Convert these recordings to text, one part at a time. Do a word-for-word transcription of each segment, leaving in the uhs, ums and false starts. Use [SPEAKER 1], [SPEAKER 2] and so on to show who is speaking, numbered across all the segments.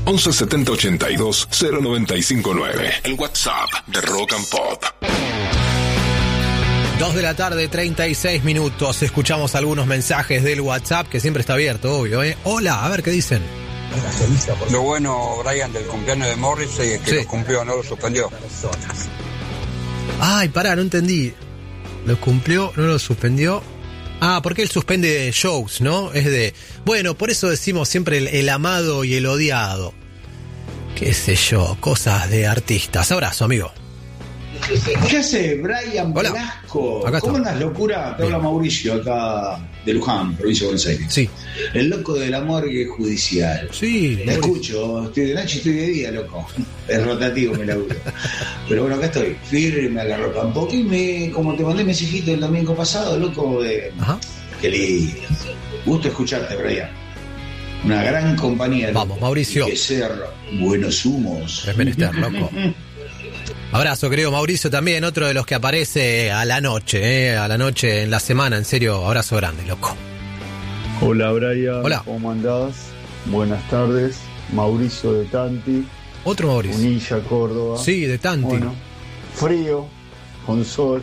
[SPEAKER 1] once setenta ochenta y dos cero noventa y cinco nueve. El WhatsApp de Rock and Pop.
[SPEAKER 2] Dos de la tarde, treinta y seis minutos. Escuchamos algunos mensajes del WhatsApp, que siempre está abierto, obvio, ¿eh? Hola, a ver qué dicen.
[SPEAKER 3] Lo bueno, Brian, del cumpleaños de Morrissey es que
[SPEAKER 2] Sí.
[SPEAKER 3] lo cumplió, no lo suspendió.
[SPEAKER 2] Ay, pará, no entendí. ¿Lo cumplió? ¿No lo suspendió? Ah, porque él suspende shows, ¿no? Es de... Bueno, por eso decimos siempre el, el amado y el odiado. Qué sé yo, cosas de artistas. Abrazo, amigo.
[SPEAKER 4] ¿Qué hace Brian
[SPEAKER 2] Hola.
[SPEAKER 4] Velasco?
[SPEAKER 2] Acá
[SPEAKER 4] ¿Cómo
[SPEAKER 2] está.
[SPEAKER 4] andas, locura? Te habla
[SPEAKER 2] Bien.
[SPEAKER 4] Mauricio, acá de Luján, provincia de Buenos Aires.
[SPEAKER 2] Sí.
[SPEAKER 4] El loco de la morgue judicial.
[SPEAKER 2] Sí.
[SPEAKER 4] Te escucho, estoy de noche y estoy de día, loco. Es rotativo mi laburo. Pero bueno, acá estoy, firme a la roca un poco. Y me, como te mandé mensajito el domingo pasado, loco, de...
[SPEAKER 2] Ajá.
[SPEAKER 4] Qué lindo. Gusto escucharte, Brian. Una gran compañía. loco.
[SPEAKER 2] Vamos, Mauricio.
[SPEAKER 4] Y que ser buenos humos.
[SPEAKER 2] Es menester, loco. Abrazo, querido Mauricio, también otro de los que aparece a la noche, ¿eh? A la noche en la semana, en serio, abrazo grande, loco.
[SPEAKER 5] Hola Brian,
[SPEAKER 2] Hola.
[SPEAKER 5] ¿cómo andás? Buenas tardes, Mauricio de Tanti,
[SPEAKER 2] Otro Mauricio.
[SPEAKER 5] Unilla, Córdoba.
[SPEAKER 2] Sí, de Tanti.
[SPEAKER 5] Bueno, frío, con sol,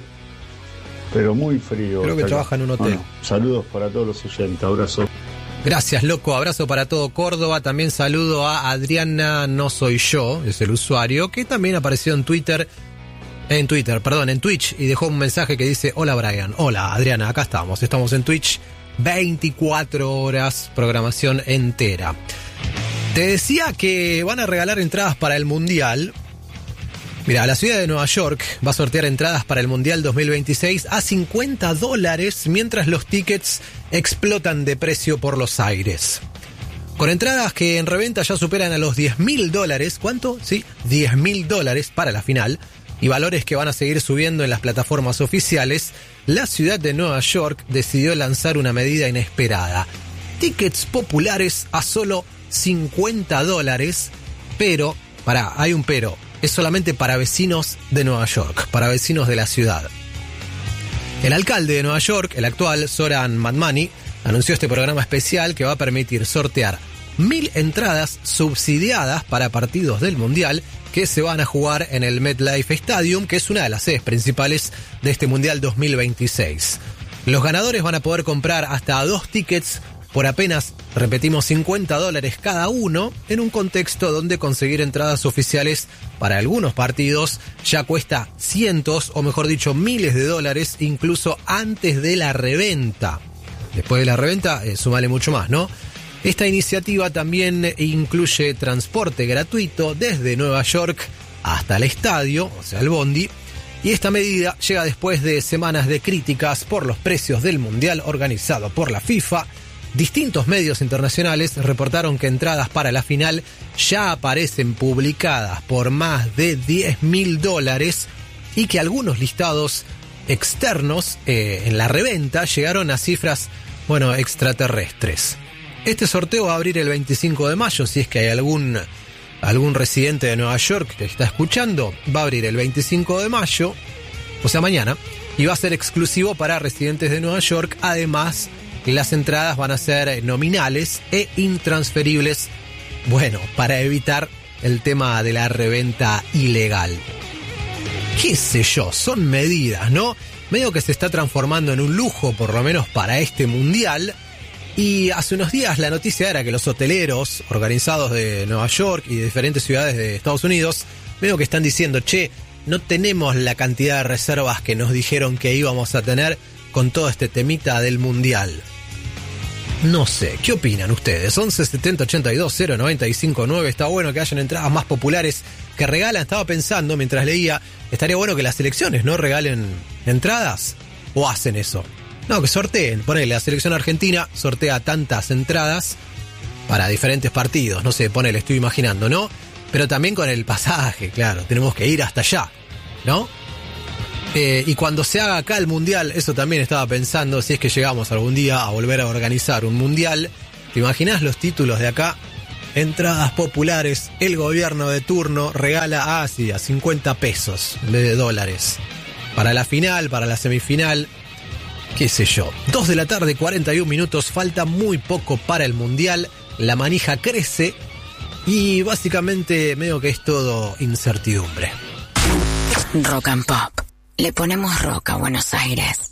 [SPEAKER 5] pero muy frío.
[SPEAKER 2] Creo que
[SPEAKER 5] hasta
[SPEAKER 2] trabaja en un hotel.
[SPEAKER 5] Bueno, saludos para todos los oyentes, abrazo.
[SPEAKER 2] Gracias, loco. Abrazo para todo Córdoba. También saludo a Adriana No Soy Yo, es el usuario, que también apareció en Twitter, en Twitter, perdón, en Twitch, y dejó un mensaje que dice: hola Brian, hola Adriana, acá estamos, estamos en Twitch, veinticuatro horas, programación entera. Te decía que van a regalar entradas para el Mundial. Mira, la ciudad de Nueva York va a sortear entradas para el Mundial dos mil veintiséis a cincuenta dólares, mientras los tickets explotan de precio por los aires. Con entradas que en reventa ya superan a los diez mil dólares. ¿Cuánto? Sí, diez mil dólares para la final. Y valores que van a seguir subiendo en las plataformas oficiales. La ciudad de Nueva York decidió lanzar una medida inesperada. Tickets populares a solo cincuenta dólares. Pero, pará, hay un pero. Es solamente para vecinos de Nueva York, para vecinos de la ciudad. El alcalde de Nueva York, el actual Zoran Madmani, anunció este programa especial que va a permitir sortear mil entradas subsidiadas para partidos del Mundial que se van a jugar en el MetLife Stadium, que es una de las sedes principales de este Mundial dos mil veintiséis. Los ganadores van a poder comprar hasta dos tickets por apenas, repetimos, cincuenta dólares cada uno, en un contexto donde conseguir entradas oficiales para algunos partidos ya cuesta cientos, o mejor dicho, miles de dólares, incluso antes de la reventa. Después de la reventa, eh, sumale mucho más, ¿no? Esta iniciativa también incluye transporte gratuito desde Nueva York hasta el estadio, o sea, el Bondi, y esta medida llega después de semanas de críticas por los precios del Mundial organizado por la FIFA. Distintos medios internacionales reportaron que entradas para la final ya aparecen publicadas por más de diez mil dólares y que algunos listados externos eh, en la reventa llegaron a cifras, bueno, extraterrestres. Este sorteo va a abrir el veinticinco de mayo, si es que hay algún, algún residente de Nueva York que está escuchando, va a abrir el veinticinco de mayo, o sea, mañana, y va a ser exclusivo para residentes de Nueva York. Además, las entradas van a ser nominales e intransferibles, bueno, para evitar el tema de la reventa ilegal. Qué sé yo, son medidas, ¿no? Medio que se está transformando en un lujo, por lo menos para este Mundial. Y hace unos días la noticia era que los hoteleros organizados de Nueva York y de diferentes ciudades de Estados Unidos, medio que están diciendo: che, no tenemos la cantidad de reservas que nos dijeron que íbamos a tener con todo este temita del Mundial. No sé, ¿qué opinan ustedes? once setenta ochenta y dos cero noventa y cinco nueve. Está bueno que hayan entradas más populares que regalan. Estaba pensando mientras leía, estaría bueno que las selecciones no regalen entradas, o hacen eso. No, que sorteen. Ponele, la selección argentina sortea tantas entradas para diferentes partidos. No sé, ponele, estoy imaginando, ¿no? Pero también con el pasaje, claro, tenemos que ir hasta allá, ¿no? Eh, y cuando se haga acá el Mundial, eso también estaba pensando, si es que llegamos algún día a volver a organizar un Mundial, ¿te imaginás los títulos de acá? Entradas populares, el gobierno de turno regala, ah, sí, a cincuenta pesos en vez de dólares. Para la final, para la semifinal, qué sé yo. dos de la tarde, cuarenta y un minutos, falta muy poco para el Mundial, la manija crece Y básicamente medio que es todo incertidumbre.
[SPEAKER 6] Rock and Pop. Le ponemos rock a Buenos Aires.